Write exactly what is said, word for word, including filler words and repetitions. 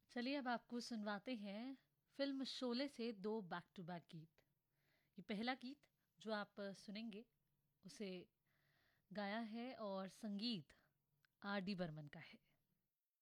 चलिए अब आपको सुनवाते हैं फिल्म शोले से दो बैक टू बैक गीत। ये पहला गीत जो आप सुनेंगे उसे गाया है और संगीत आर डी बर्मन का है।